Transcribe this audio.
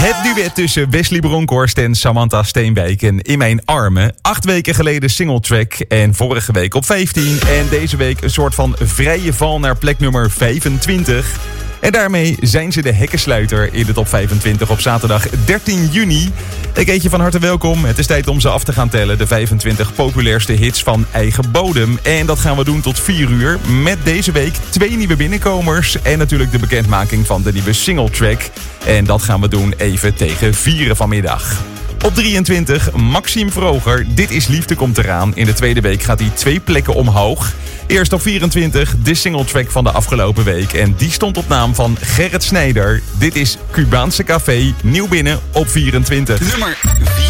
Het duet tussen Wesley Bronkhorst en Samantha Steenwijk en In Mijn Armen. 8 weken geleden singletrack en vorige week op 15. En deze week een soort van vrije val naar plek nummer 25. En daarmee zijn ze de hekkensluiter in de top 25 op zaterdag 13 juni. Ik heet je van harte welkom. Het is tijd om ze af te gaan tellen. De 25 populairste hits van eigen bodem. En dat gaan we doen tot 4 uur. Met deze week 2 nieuwe binnenkomers. En natuurlijk de bekendmaking van de nieuwe singletrack. En dat gaan we doen even tegen 4 vanmiddag. Op 23 Maxime Vroger. Dit is Liefde komt eraan. In de tweede week gaat hij 2 plekken omhoog. Eerst op 24 de singletrack van de afgelopen week. En die stond op naam van Gerrit Snijder. Dit is Cubaanse Café. Nieuw binnen op 24. Nummer 4.